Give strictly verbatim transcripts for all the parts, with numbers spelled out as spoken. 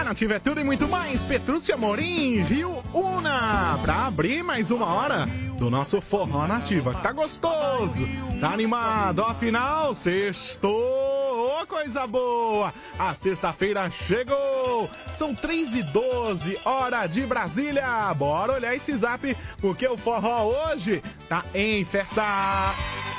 Nativa é tudo e muito mais. Petrúcia Morim, Rio Una, pra abrir mais uma hora do nosso Forró Nativa. Tá gostoso, tá animado, afinal, sextou, coisa boa. A sexta-feira chegou, são três e doze, hora de Brasília. Bora olhar esse zap, porque o forró hoje tá em festa.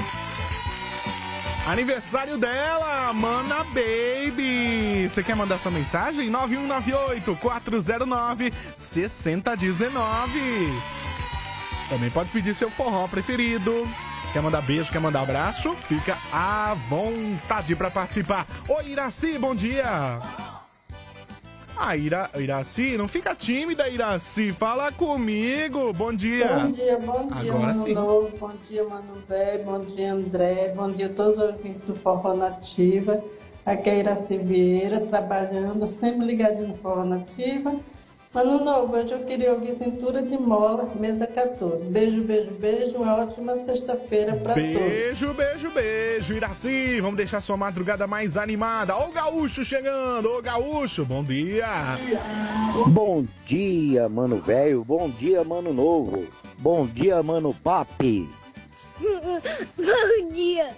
Aniversário dela, Mana Baby. Você quer mandar sua mensagem? nove um nove oito, quatro zero nove, seis zero um nove. Também pode pedir seu forró preferido. Quer mandar beijo, quer mandar abraço? Fica à vontade para participar. Oi, Iraci, bom dia. Ah, Ira, Iraci, não fica tímida, Iraci. Fala comigo. Bom dia. Bom dia, bom dia, Agora Mano sim. Novo. Bom dia, Mano Velho. Bom dia, André. Bom dia a todos os ouvintes do Forró Nativa. Aqui é Iraci Vieira, trabalhando, sempre ligadinho no Forró Nativa. Mano Novo, hoje eu queria ouvir Cintura de Mola, mesa quatorze. Beijo, beijo, beijo. Uma ótima sexta-feira pra todos. Beijo, beijo, beijo, Iraci. Vamos deixar sua madrugada mais animada. Ô, Gaúcho chegando. Ô, Gaúcho, bom dia. Bom dia, Mano Velho. Bom dia, Mano Novo. Bom dia, Mano Papi. Bom dia.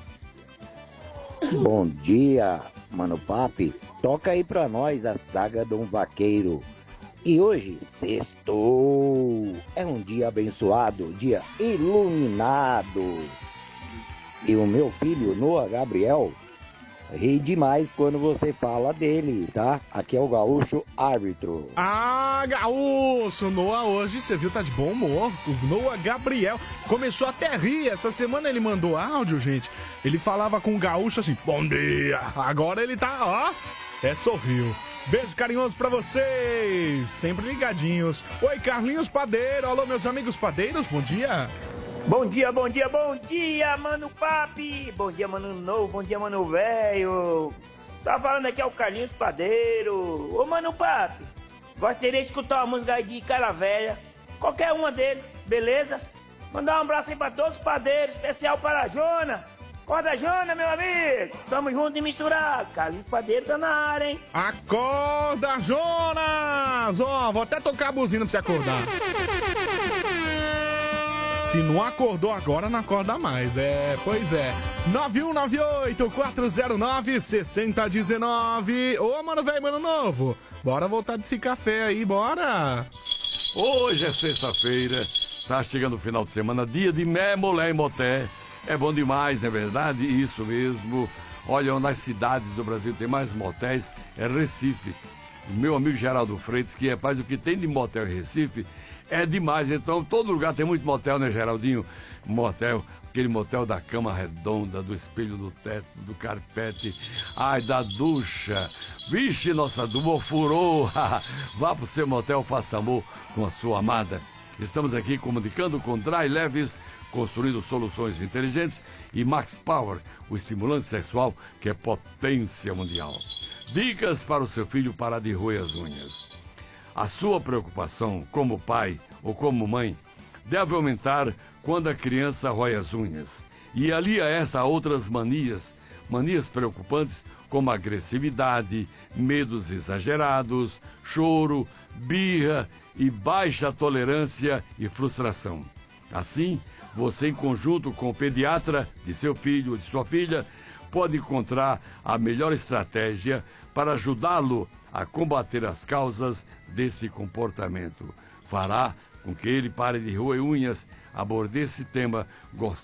Bom dia, Mano Papi. Toca aí pra nós a saga de um vaqueiro. E hoje, sextou, é um dia abençoado, dia iluminado. E o meu filho, Noah Gabriel, ri demais quando você fala dele, tá? Aqui é o Gaúcho Árbitro. Ah, Gaúcho, Noah hoje, você viu, tá de bom humor. O Noah Gabriel começou até a rir. Essa semana ele mandou áudio, gente. Ele falava com o Gaúcho assim, bom dia. Agora ele tá, ó, é sorriu. Beijo carinhoso pra vocês, sempre ligadinhos. Oi, Carlinhos Padeiro. Alô, meus amigos padeiros, bom dia. Bom dia, bom dia, bom dia, Mano Papi. Bom dia, Mano Novo, bom dia, Mano Velho. Tá falando aqui é o Carlinhos Padeiro. Ô, Mano Papi, gostaria de escutar uma música aí de Cara Velha, qualquer uma deles, beleza? Mandar um abraço aí pra todos os padeiros, especial para a Jona. Acorda, Jona, meu amigo. Tamo junto e misturado. Carlinhos Padeiro tá na área, hein? Acorda, Jonas! Ó, vou até tocar a buzina pra você acordar. Se não acordou agora, não acorda mais. É, pois é. nove um nove oito, quatro zero nove, seis zero um nove. Ô, Mano Velho, Mano Novo. Bora voltar desse café aí, bora. Hoje é sexta-feira, tá chegando o final de semana, dia de Mé, Mulher e Moté. É bom demais, não é verdade? Isso mesmo. Olha, uma das cidades do Brasil que tem mais motéis é Recife. O meu amigo Geraldo Freitas, que é faz o que tem de motel em Recife, é demais. Então, todo lugar tem muito motel, né, Geraldinho? Motel, aquele motel da cama redonda, do espelho do teto, do carpete, ai, da ducha. Vixe, nossa dúvida furou. Vá pro seu motel, faça amor com a sua amada. Estamos aqui comunicando com Dry Leves, construindo soluções inteligentes, e Max Power, o estimulante sexual que é potência mundial. Dicas para o seu filho parar de roer as unhas. A sua preocupação como pai ou como mãe deve aumentar quando a criança rói as unhas e alia esta a outras manias, manias preocupantes como agressividade, medos exagerados, choro, birra e baixa tolerância e frustração. Assim, você, em conjunto com o pediatra de seu filho ou de sua filha, pode encontrar a melhor estratégia para ajudá-lo a combater as causas desse comportamento. Fará com que ele pare de roer unhas. Aborde esse tema